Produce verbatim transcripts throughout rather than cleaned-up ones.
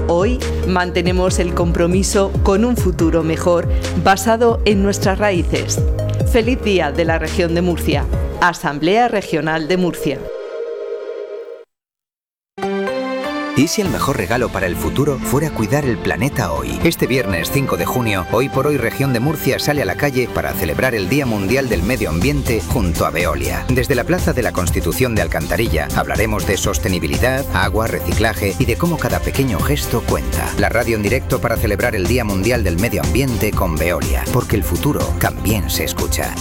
Hoy mantenemos el compromiso con un futuro mejor basado en nuestras raíces. Feliz Día de la Región de Murcia. Asamblea Regional de Murcia. ¿Y si el mejor regalo para el futuro fuera cuidar el planeta hoy? Este viernes cinco de junio, Hoy por Hoy Región de Murcia sale a la calle para celebrar el Día Mundial del Medio Ambiente junto a Veolia. Desde la Plaza de la Constitución de Alcantarilla hablaremos de sostenibilidad, agua, reciclaje y de cómo cada pequeño gesto cuenta. La radio en directo para celebrar el Día Mundial del Medio Ambiente con Veolia, porque el futuro también se escucha.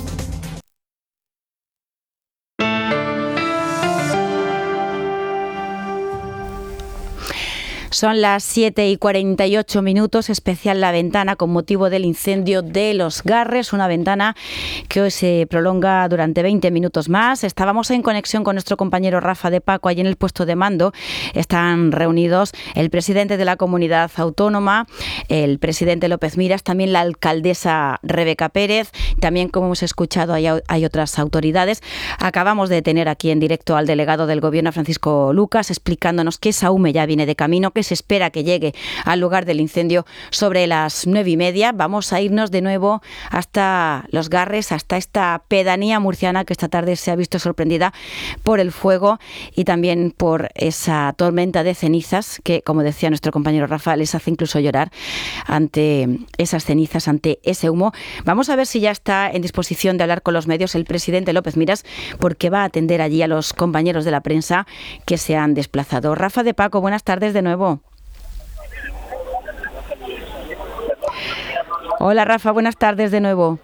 Son las siete y cuarenta y ocho minutos, especial La Ventana con motivo del incendio de Los Garres, una ventana que hoy se prolonga durante veinte minutos más. Estábamos en conexión con nuestro compañero Rafa de Paco, allí en el puesto de mando. Están reunidos el presidente de la comunidad autónoma, el presidente López Miras, también la alcaldesa Rebeca Pérez, también, como hemos escuchado, hay, hay otras autoridades. Acabamos de tener aquí en directo al delegado del Gobierno, Francisco Lucas, explicándonos que Saume ya viene de camino, que se espera que llegue al lugar del incendio sobre las nueve y media. Vamos a irnos de nuevo hasta Los Garres, hasta esta pedanía murciana que esta tarde se ha visto sorprendida por el fuego y también por esa tormenta de cenizas que, como decía nuestro compañero Rafa, les hace incluso llorar ante esas cenizas, ante ese humo. Vamos a ver si ya está en disposición de hablar con los medios el presidente López Miras, porque va a atender allí a los compañeros de la prensa que se han desplazado. Rafa de Paco, buenas tardes de nuevo. Hola Rafa, buenas tardes de nuevo.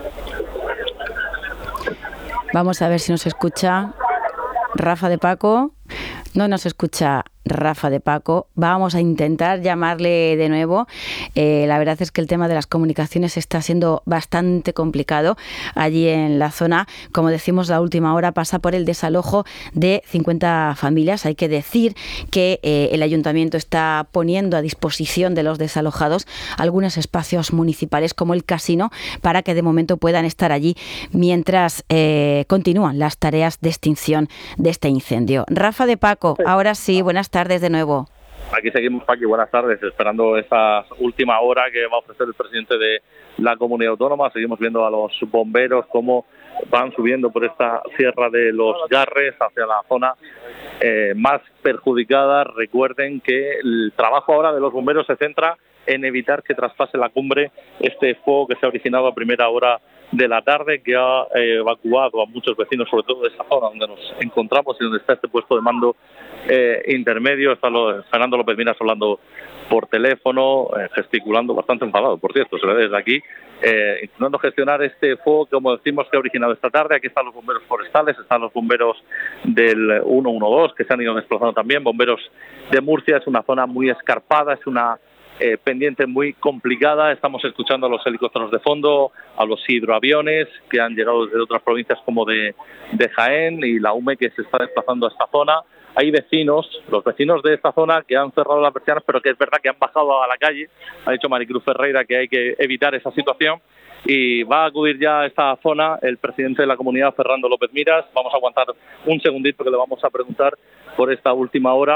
Vamos a ver si nos escucha Rafa de Paco. No nos escucha Rafa de Paco. Vamos a intentar llamarle de nuevo. Eh, la verdad es que el tema de las comunicaciones está siendo bastante complicado allí en la zona. Como decimos, la última hora pasa por el desalojo de cincuenta familias. Hay que decir que eh, el ayuntamiento está poniendo a disposición de los desalojados algunos espacios municipales como el casino para que de momento puedan estar allí mientras eh, continúan las tareas de extinción de este incendio. Rafa de Paco, ahora sí, buenas tardes de nuevo. Aquí seguimos, Paqui, buenas tardes, esperando esa última hora que va a ofrecer el presidente de la comunidad autónoma. Seguimos viendo a los bomberos cómo van subiendo por esta sierra de Los Garres hacia la zona eh, más perjudicada. Recuerden que el trabajo ahora de los bomberos se centra en evitar que traspase la cumbre este fuego que se ha originado a primera hora de la tarde, que ha eh, evacuado a muchos vecinos, sobre todo de esa zona donde nos encontramos y donde está este puesto de mando eh, intermedio. Está lo, Fernando López Miras hablando por teléfono, eh, gesticulando, bastante enfadado, por cierto, se ve desde aquí, eh, intentando gestionar este fuego, como decimos, que ha originado esta tarde. Aquí están los bomberos forestales, están los bomberos del uno uno dos, que se han ido desplazando también, bomberos de Murcia. Es una zona muy escarpada, es una Eh, pendiente muy complicada. Estamos escuchando a los helicópteros de fondo, a los hidroaviones que han llegado desde otras provincias como de, de Jaén, y la U M E que se está desplazando a esta zona. Hay vecinos, los vecinos de esta zona, que han cerrado las persianas, pero que es verdad que han bajado a la calle. Ha dicho Maricruz Ferreira que hay que evitar esa situación y va a acudir ya a esta zona el presidente de la comunidad, Fernando López Miras. Vamos a aguantar un segundito que le vamos a preguntar por esta última hora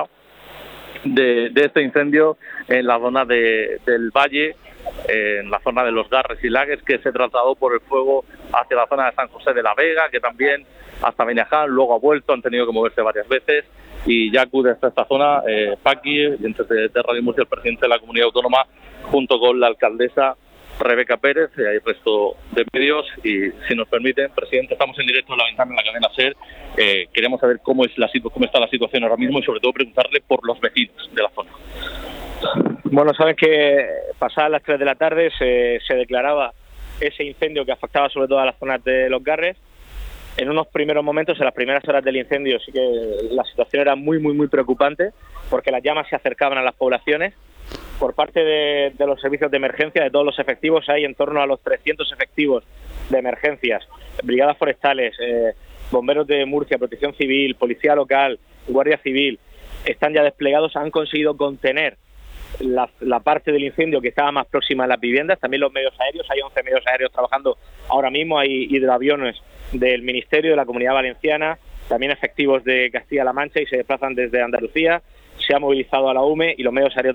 De, de este incendio en la zona de, del Valle, eh, en la zona de Los Garres y Lagues, que se trasladó por el fuego hacia la zona de San José de la Vega, que también hasta Benaján, luego ha vuelto, han tenido que moverse varias veces y ya acude hasta esta zona. eh, Paqui, de, de Radio Murcia, el presidente de la comunidad autónoma, junto con la alcaldesa Rebeca Pérez, y hay resto de medios. Y si nos permiten, presidente, estamos en directo en La Ventana, en la cadena SER. Eh, queremos saber cómo es la cómo está la situación ahora mismo y sobre todo preguntarle por los vecinos de la zona. Bueno, saben que pasadas las tres de la tarde se, se declaraba ese incendio que afectaba sobre todo a las zonas de Los Garres. En unos primeros momentos, en las primeras horas del incendio, sí que la situación era muy, muy, muy preocupante, porque las llamas se acercaban a las poblaciones. Por parte de, de los servicios de emergencia, de todos los efectivos, hay en torno a los trescientos efectivos de emergencias, brigadas forestales, eh, bomberos de Murcia, protección civil, policía local, guardia civil, están ya desplegados, han conseguido contener la, la parte del incendio que estaba más próxima a las viviendas. También los medios aéreos, hay once medios aéreos trabajando ahora mismo, hay hidroaviones del Ministerio, de la Comunidad Valenciana, también efectivos de Castilla-La Mancha y se desplazan desde Andalucía. Se ha movilizado a la U M E y los medios aéreos